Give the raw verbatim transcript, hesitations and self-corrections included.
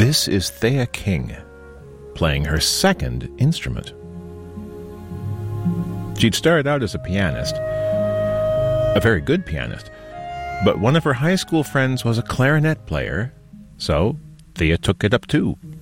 This is Thea King, playing her second instrument. She'd started out as a pianist, a very good pianist, but one of her high school friends was a clarinet player, so Thea took it up too.